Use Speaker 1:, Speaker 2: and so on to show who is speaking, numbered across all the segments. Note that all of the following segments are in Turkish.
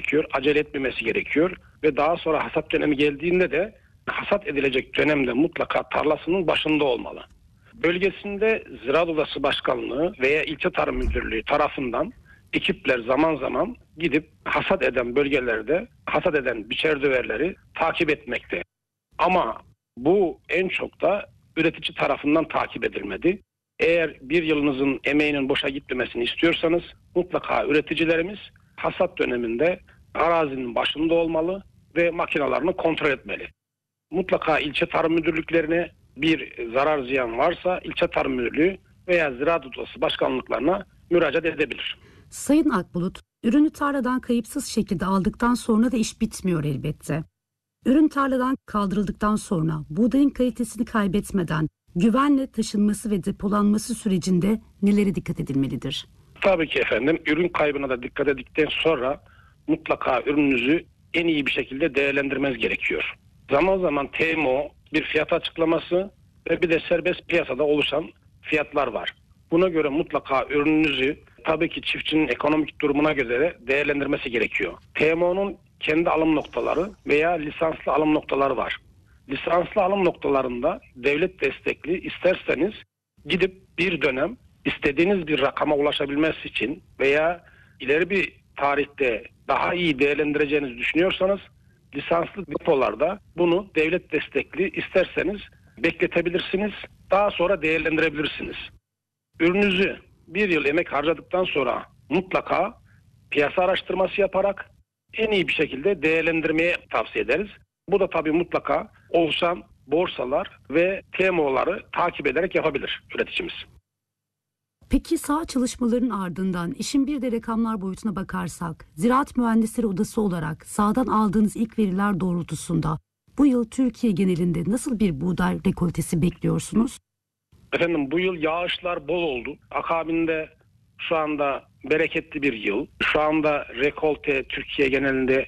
Speaker 1: gerekiyor. Acele etmemesi gerekiyor. Ve daha sonra hasat dönemi geldiğinde de hasat edilecek dönemde mutlaka tarlasının başında olmalı. Bölgesinde Ziraat Odası Başkanlığı veya İlçe Tarım Müdürlüğü tarafından ekipler zaman zaman gidip hasat eden bölgelerde hasat eden biçer döverleri takip etmekte. Ama bu en çok da üretici tarafından takip edilmedi. Eğer bir yılınızın emeğinin boşa gitmemesini istiyorsanız mutlaka üreticilerimiz hasat döneminde arazinin başında olmalı ve makinalarını kontrol etmeli. Mutlaka ilçe tarım müdürlüklerine bir zarar ziyan varsa ilçe tarım müdürlüğü veya Ziraat Odası başkanlıklarına müracaat edebilir.
Speaker 2: Sayın Akbulut, ürünü tarladan kayıpsız şekilde aldıktan sonra da iş bitmiyor elbette. Ürün tarladan kaldırıldıktan sonra buğdayın kalitesini kaybetmeden güvenle taşınması ve depolanması sürecinde nelere dikkat edilmelidir?
Speaker 1: Tabii ki efendim, ürün kaybına da dikkat ettikten sonra mutlaka ürününüzü en iyi bir şekilde değerlendirmeniz gerekiyor. Zaman zaman TMO bir fiyat açıklaması ve bir de serbest piyasada oluşan fiyatlar var. Buna göre mutlaka ürününüzü tabii ki çiftçinin ekonomik durumuna göre değerlendirmesi gerekiyor. TMO'nun kendi alım noktaları veya lisanslı alım noktaları var. Lisanslı alım noktalarında devlet destekli isterseniz gidip bir dönem istediğiniz bir rakama ulaşabilmesi için veya ileri bir tarihte daha iyi değerlendireceğinizi düşünüyorsanız lisanslı depolarda bunu devlet destekli isterseniz bekletebilirsiniz. Daha sonra değerlendirebilirsiniz. Ürününüzü bir yıl emek harcadıktan sonra mutlaka piyasa araştırması yaparak en iyi bir şekilde değerlendirmeye tavsiye ederiz. Bu da tabii mutlaka oluşan borsalar ve TMO'ları takip ederek yapabilir üreticimiz.
Speaker 2: Peki saha çalışmaların ardından işin bir de rakamlar boyutuna bakarsak, Ziraat Mühendisleri Odası olarak sahadan aldığınız ilk veriler doğrultusunda bu yıl Türkiye genelinde nasıl bir buğday rekoltesi bekliyorsunuz?
Speaker 1: Efendim, bu yıl yağışlar bol oldu. Akabinde şu anda bereketli bir yıl. Şu anda rekolte Türkiye genelinde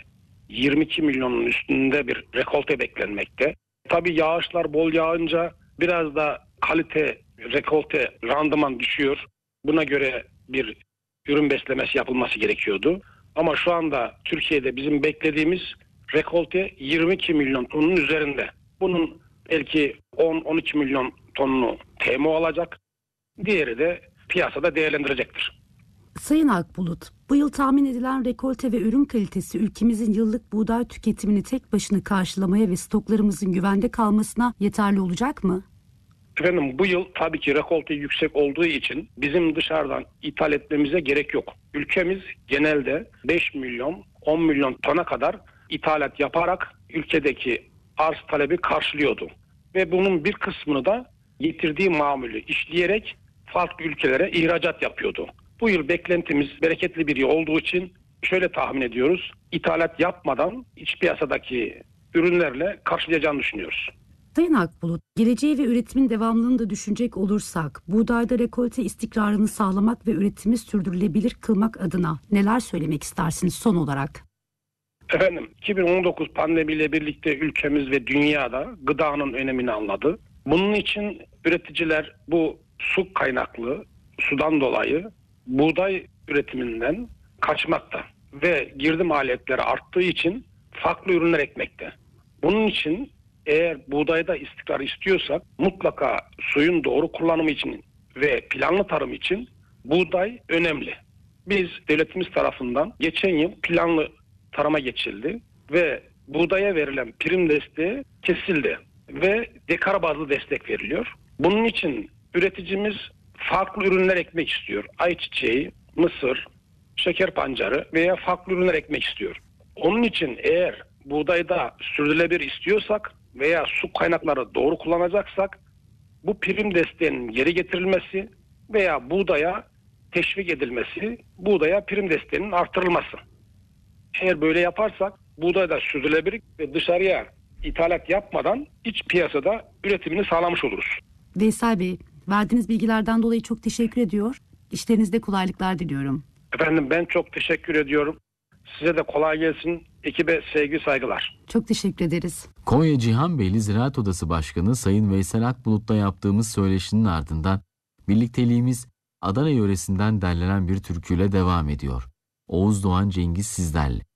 Speaker 1: 22 milyonun üstünde bir rekolte beklenmekte. Tabii yağışlar bol yağınca biraz da kalite, rekolte, randıman düşüyor. Buna göre bir ürün beslemesi yapılması gerekiyordu. Ama şu anda Türkiye'de bizim beklediğimiz rekolte 22 milyon tonun üzerinde. Bunun belki 10-12 milyon tonunu TMO alacak. Diğeri de piyasada değerlendirecektir.
Speaker 2: Sayın Akbulut, bu yıl tahmin edilen rekolte ve ürün kalitesi ülkemizin yıllık buğday tüketimini tek başına karşılamaya ve stoklarımızın güvende kalmasına yeterli olacak mı?
Speaker 1: Efendim, bu yıl tabii ki rekolte yüksek olduğu için bizim dışarıdan ithal etmemize gerek yok. Ülkemiz genelde 5 milyon, 10 milyon tona kadar ithalat yaparak ülkedeki arz talebi karşılıyordu. Ve bunun bir kısmını da getirdiği mamulü işleyerek farklı ülkelere ihracat yapıyordu. Bu yıl beklentimiz bereketli bir yıl olduğu için şöyle tahmin ediyoruz. İthalat yapmadan iç piyasadaki ürünlerle karşılayacağını düşünüyoruz.
Speaker 2: Sayın Akbulut, geleceği ve üretimin devamlılığını da düşünecek olursak, buğdayda rekolte istikrarını sağlamak ve üretimi sürdürülebilir kılmak adına neler söylemek istersiniz son olarak?
Speaker 1: Efendim, 2019 pandemiyle birlikte ülkemiz ve dünyada gıdanın önemini anladı. Bunun için üreticiler bu su kaynaklı, sudan dolayı buğday üretiminden kaçmakta ve girdi maliyetleri arttığı için farklı ürünler ekmekte. Bunun için eğer buğdayda istikrar istiyorsak mutlaka suyun doğru kullanımı için ve planlı tarım için buğday önemli. Biz devletimiz tarafından geçen yıl planlı tarıma geçildi ve buğdaya verilen prim desteği kesildi ve dekar bazlı destek veriliyor. Bunun için üreticimiz farklı ürünler ekmek istiyor. Ayçiçeği, mısır, şeker pancarı veya farklı ürünler ekmek istiyor. Onun için eğer buğdayda sürdürülebilir istiyorsak veya su kaynakları doğru kullanacaksak bu prim desteğinin geri getirilmesi veya buğdaya teşvik edilmesi, buğdaya prim desteğinin artırılması. Eğer böyle yaparsak buğday da sürdürülebilir ve dışarıya ithalat yapmadan iç piyasada üretimini sağlamış oluruz.
Speaker 2: Veysel Bey, verdiğiniz bilgilerden dolayı çok teşekkür ediyor. İşlerinizde kolaylıklar diliyorum.
Speaker 1: Efendim, ben çok teşekkür ediyorum. Size de kolay gelsin. Ekibe sevgi, saygılar.
Speaker 2: Çok teşekkür ederiz.
Speaker 3: Konya Cihanbeyli Ziraat Odası Başkanı Sayın Veysel Akbulut'la yaptığımız söyleşinin ardından birlikteliğimiz Adana yöresinden derlenen bir türküyle devam ediyor. Oğuz Doğan Cengiz sizlerle.